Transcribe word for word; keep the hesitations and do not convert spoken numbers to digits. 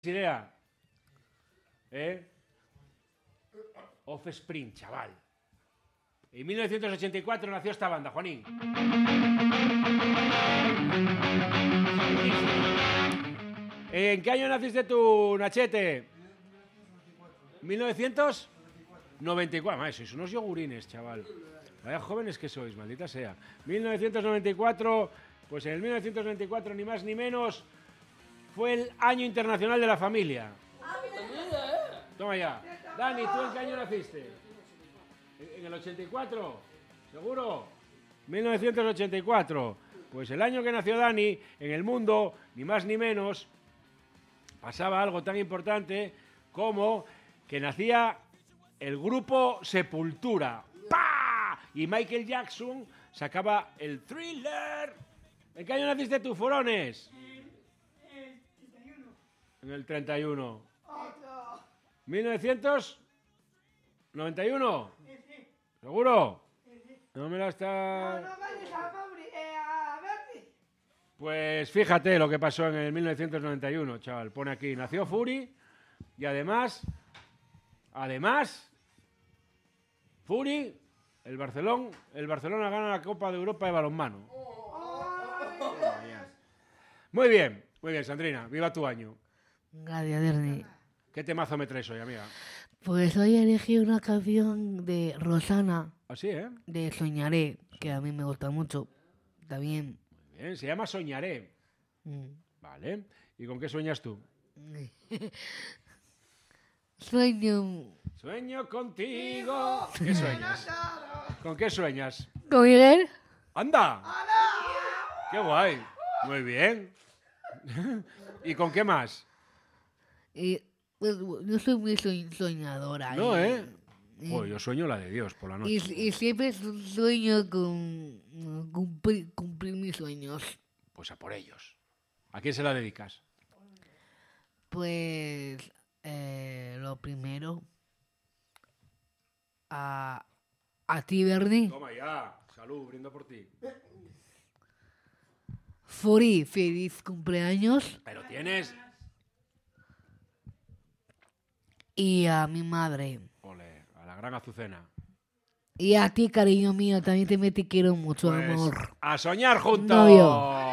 idea. ¿Eh? Offspring, chaval. En mil novecientos ochenta y cuatro nació esta banda, Juanín. ¿En qué año naciste tú, Nachete? mil novecientos noventa y cuatro. Madre, sois unos yogurines, chaval. Vaya jóvenes que sois, maldita sea. mil novecientos noventa y cuatro, pues en el mil novecientos noventa y cuatro, ni más ni menos, fue el Año Internacional de la Familia. Toma ya. Dani, ¿tú en qué año naciste? ¿En el ochenta y cuatro? ¿Seguro? mil novecientos ochenta y cuatro. Pues el año que nació Dani, en el mundo, ni más ni menos, pasaba algo tan importante como que nacía el grupo Sepultura. ¡Pah! Y Michael Jackson sacaba el Thriller. ¿En qué año naciste tú, Forones? En el treinta y uno. ¿mil novecientos noventa y uno? ¿Seguro? No me la está... Pues fíjate lo que pasó en el mil novecientos noventa y uno, chaval. Pone aquí, nació Fury y además, además, Fury, el Barcelona, el Barcelona gana la Copa de Europa de balonmano. Muy bien, muy bien, Sandrina, viva tu año. Gracias, Ernie. ¿Qué temazo me traes hoy, amiga? Pues hoy elegí una canción de Rosana. Así, ¿eh? De Soñaré, que a mí me gusta mucho. También. Muy bien, se llama Soñaré. Mm. Vale. ¿Y con qué sueñas tú? Sueño. Sueño contigo. ¿Qué sueñas? ¿Con qué sueñas? ¿Con Miguel? ¡Anda! ¡Qué guay! Muy bien. ¿Y con qué más? Y, pues, yo soy muy soñadora. No, y, ¿eh? Y, oh, yo sueño la de Dios por la noche. Y, y siempre sueño con cumplir, cumplir mis sueños. Pues a por ellos. ¿A quién se la dedicas? Pues eh, lo primero a, a ti, Bernie. Toma ya. Salud, brindo por ti. Furi, feliz cumpleaños. Pero tienes... Y a mi madre. Ole, a la gran Azucena. Y a ti, cariño mío, también te, me te quiero mucho, pues, amor. ¡A soñar juntos! Novio.